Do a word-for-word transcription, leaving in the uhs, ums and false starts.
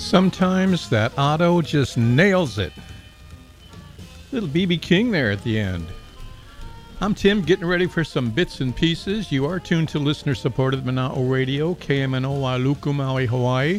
Sometimes that Otto just nails it. Little B B King there at the end. I'm Tim, getting ready for some bits and pieces. You are tuned to listener-supported Mana'o Radio, K M N O Wailuku, Maui, Hawaii.